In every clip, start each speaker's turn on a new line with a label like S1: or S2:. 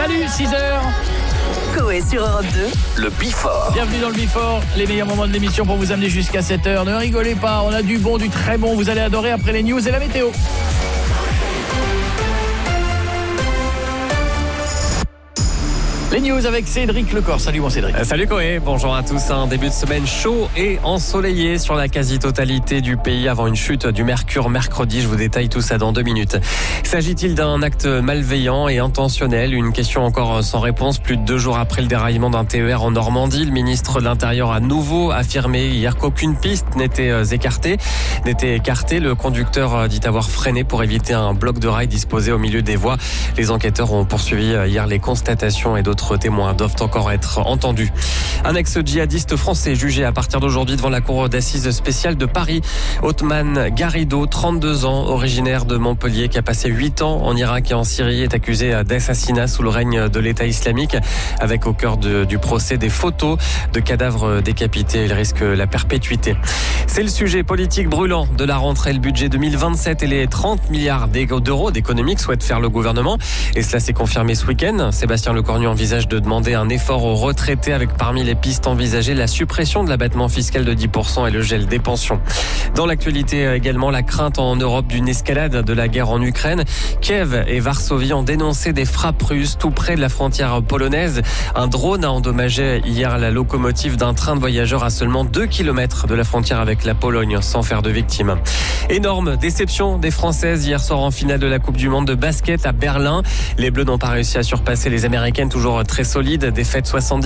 S1: Salut, 6h.
S2: Coé sur Europe 2.
S3: Le Before.
S1: Bienvenue dans le Before, les meilleurs moments de l'émission pour vous amener jusqu'à 7h. Ne rigolez pas, on a du bon, du très bon. Vous allez adorer après les news et la météo. Les news avec Cédric Lecor. Salut mon Cédric.
S4: Salut Coé, bonjour à tous. Un début de semaine chaud et ensoleillé sur la quasi-totalité du pays avant une chute du mercure mercredi. Je vous détaille tout ça dans 2 minutes. S'agit-il d'un acte malveillant et intentionnel? Une question encore sans réponse. Plus de 2 jours après le déraillement d'un TER en Normandie, le ministre de l'Intérieur a nouveau affirmé hier qu'aucune piste n'était écartée. Le conducteur dit avoir freiné pour éviter un bloc de rail disposé au milieu des voies. Les enquêteurs ont poursuivi hier les constatations et d'autres témoins doivent encore être entendus. Un ex-djihadiste français jugé à partir d'aujourd'hui devant la cour d'assises spéciale de Paris. Othman Garrido, 32 ans, originaire de Montpellier, qui a passé 8 ans en Irak et en Syrie, est accusé d'assassinat sous le règne de l'État islamique, avec au cœur du procès des photos de cadavres décapités. Il risque la perpétuité. C'est le sujet politique brûlant de la rentrée. Le budget 2027 et les 30 milliards d'euros d'économies que souhaite faire le gouvernement. Et cela s'est confirmé ce week-end. Sébastien Lecornu envisage de demander un effort aux retraités avec parmi les pistes envisagées la suppression de l'abattement fiscal de 10% et le gel des pensions. Dans l'actualité également, la crainte en Europe d'une escalade de la guerre en Ukraine. Kiev et Varsovie ont dénoncé des frappes russes tout près de la frontière polonaise. Un drone a endommagé hier la locomotive d'un train de voyageurs à seulement 2 km de la frontière avec la Pologne sans faire de victimes. Énorme déception des Françaises hier soir en finale de la Coupe du Monde de basket à Berlin. Les Bleus n'ont pas réussi à surpasser les Américaines, toujours très solide, défaite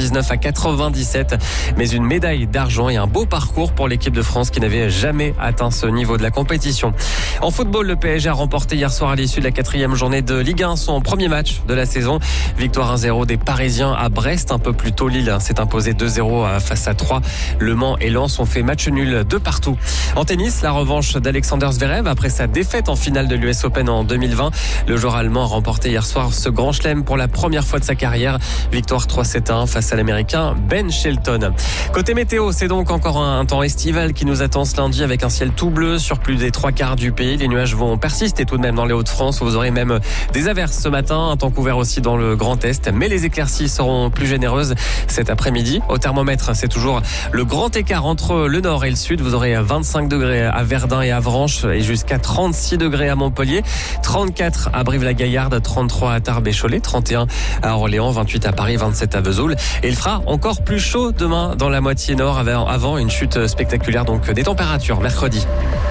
S4: 79-97, mais une médaille d'argent et un beau parcours pour l'équipe de France qui n'avait jamais atteint ce niveau de la compétition. En football, le PSG a remporté hier soir à l'issue de la 4e journée de Ligue 1 son premier match de la saison. Victoire 1-0 des Parisiens à Brest. Un peu plus tôt, Lille s'est imposé 2-0 face à 3. Le Mans et Lens ont fait match nul de partout. En tennis, la revanche d'Alexander Zverev après sa défaite en finale de l'US Open en 2020. Le joueur allemand a remporté hier soir ce grand chelem pour la première fois de sa carrière. Victoire 3-7-1 face à l'Américain Ben Shelton. Côté météo, c'est donc encore un temps estival qui nous attend ce lundi avec un ciel tout bleu sur plus des 3/4 du pays. Les nuages vont persister tout de même dans les Hauts-de-France. Vous aurez même des averses ce matin, un temps couvert aussi dans le Grand Est. Mais les éclaircies seront plus généreuses cet après-midi. Au thermomètre, c'est toujours le grand écart entre le nord et le sud. Vous aurez 25 degrés à Verdun et Avranches et jusqu'à 36 degrés à Montpellier, 34 à Brive-la-Gaillarde, 33 à Tarbes et Cholet, 31 à Orléans, 28 à Paris, 27 à Vesoul. Et il fera encore plus chaud demain dans la moitié nord avant une chute spectaculaire donc des températures mercredi.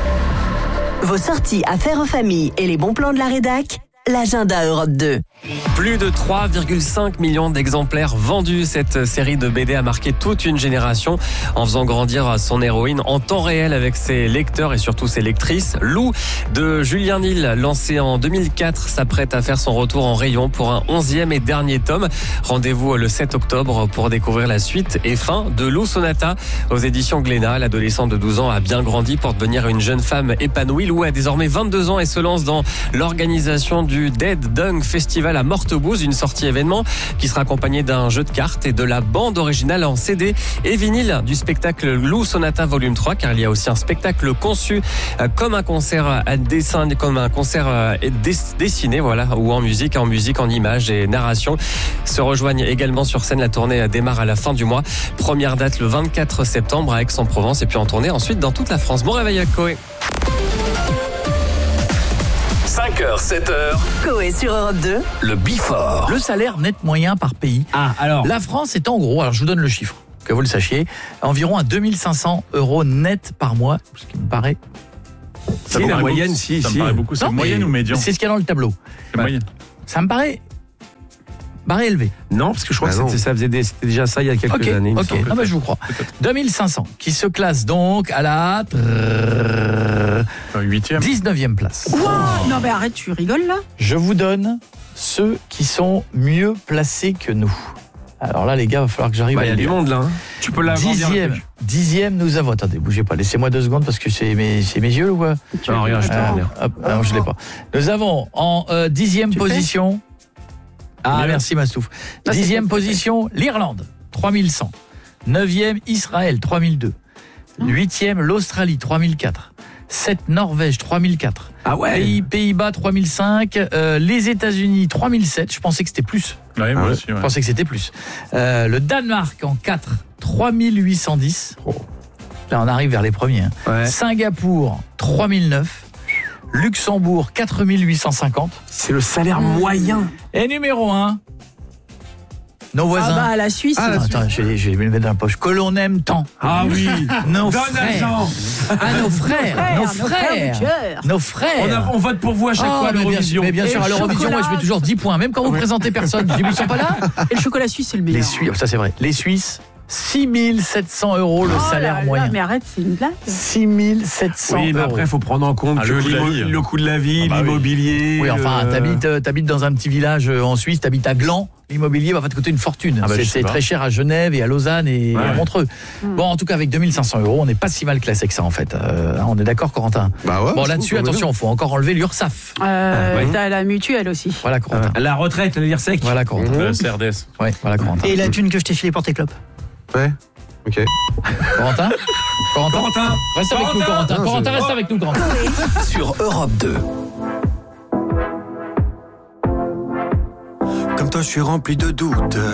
S2: Vos sorties à faire en famille et les bons plans de la rédac, l'agenda Europe 2.
S4: Plus de 3,5 millions d'exemplaires vendus. Cette série de BD a marqué toute une génération en faisant grandir son héroïne en temps réel avec ses lecteurs et surtout ses lectrices. Lou de Julien Nil, lancé en 2004, s'apprête à faire son retour en rayon pour un 11e et dernier tome. Rendez-vous le 7 octobre pour découvrir la suite et fin de Lou Sonata aux éditions Glénat. L'adolescente de 12 ans a bien grandi pour devenir une jeune femme épanouie. Lou a désormais 22 ans et se lance dans l'organisation du Dead Dung Festival à Mortebouze, une sortie événement qui sera accompagnée d'un jeu de cartes et de la bande originale en CD et vinyle du spectacle Lou Sonata Volume 3, car il y a aussi un spectacle conçu comme un concert à dessin, comme un concert dessiné, voilà, ou en musique, en images et narration. Se rejoignent également sur scène. La tournée démarre à la fin du mois. Première date le 24 septembre à Aix-en-Provence et puis en tournée ensuite dans toute la France. Bon réveil à Coé.
S3: 5h, 7h.
S2: Coé sur Europe 2.
S3: Le Before.
S1: Le salaire net moyen par pays.
S5: Alors
S1: La France est en gros, alors je vous donne le chiffre, que vous le sachiez, environ à 2500 € net par mois, ce qui me paraît...
S5: si la moyenne,
S6: Ça me paraît beaucoup. C'est
S1: Non,
S6: moyenne
S1: mais
S6: ou médian?
S1: C'est ce qu'il y a dans le tableau.
S6: C'est moyenne.
S1: Ça me paraît élevé.
S5: non, parce que je crois que c'était déjà ça il y a quelques années.
S1: Ok, non, mais je vous crois. 2500, qui se classe donc à la
S6: 8e.
S1: 19e place.
S7: Wow, non mais arrête, tu rigoles là?
S1: Je vous donne ceux qui sont mieux placés que nous. Alors là, les gars, il va falloir que j'arrive
S5: Il
S1: à
S5: y a
S1: le
S5: du
S1: lire.
S5: monde là.
S6: Tu peux l'agrandir.
S1: Dixième, nous avons... Attendez, bougez pas, laissez-moi 2 secondes parce que c'est mes yeux ou quoi?
S5: Non, rien, je te
S1: Ah,
S5: reviens.
S1: hop, non, je l'ai pas. Nous avons en 10e position... Ah, merci Mastouf. 10e position, l'Irlande, 3100. 9e, Israël, 3002. 8e, l'Australie, 3004. 7 Norvège 3004.
S5: Ah ouais.
S1: Pays-Bas 3005, les États-Unis 3007, je pensais que c'était plus.
S6: Ouais, moi aussi,
S1: Je pensais que c'était plus. Le Danemark en 4 3810. Là on arrive vers les premiers. Hein.
S5: Ouais.
S1: Singapour 3009. Luxembourg 4850.
S5: C'est le salaire moyen.
S1: Et numéro 1, nos voisins.
S7: Ah bah la Suisse.
S1: Attends, je vais le mettre dans la poche. Que l'on aime tant.
S5: Ah oui.
S1: Nos
S5: Donne
S1: frères.
S5: l'argent.
S1: Ah, nos frères. Nos frères.
S5: On vote pour vous à chaque fois à l'Eurovision.
S1: Mais bien sûr, à l'Eurovision, moi je mets toujours 10 points. Même quand vous présentez personne. Je dis, mais ils sont pas là.
S7: Et le chocolat suisse, c'est le
S1: Les
S7: meilleur.
S1: Suisses, ça c'est vrai. Les Suisses, 6 700 € le salaire moyen.
S7: Mais arrête, c'est une blague.
S1: 6 700
S5: Oui, mais après, il faut prendre en compte
S6: le coût de la vie.
S5: le coût de la vie,
S6: Ah bah oui.
S5: l'immobilier.
S1: Oui, enfin, t'habites dans un petit village en Suisse, t'habites à Gland, l'immobilier va pas te coûter une fortune.
S6: Ah bah, je sais
S1: c'est
S6: pas.
S1: très cher à Genève et à Lausanne et à Montreux. Bon, en tout cas, avec 2500 €, on n'est pas si mal classé que ça, en fait. On est d'accord, Corentin?
S8: Bah ouais.
S1: Bon, là-dessus, attention, faut encore enlever l'URSSAF.
S7: T'as la mutuelle aussi.
S1: Voilà, Corentin.
S5: La retraite, le dire sec.
S1: Voilà, Corentin.
S6: Le CRDS.
S1: Ouais, voilà, Corentin.
S9: Et la thune que je t'ai filée pour tes clopes.
S8: Ouais. Ok.
S1: Corentin,
S5: Corentin.
S1: reste avec nous, Corentin.
S8: Non,
S1: Corentin, reste avec nous, Corentin.
S3: Sur Europe 2.
S10: Comme toi, je suis rempli de doutes.